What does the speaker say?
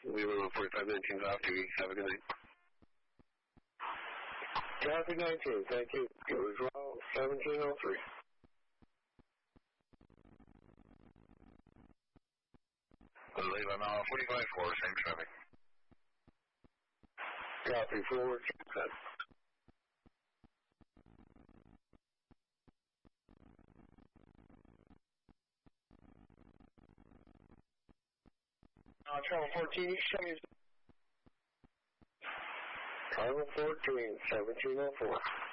leave a 45 minutes off duty. Have a good night. Traffic 19, thank you. Goes well, 1703. Leave on 45-4, same traffic. Copy, forward. Channel 14, show me. Channel 14, 1704.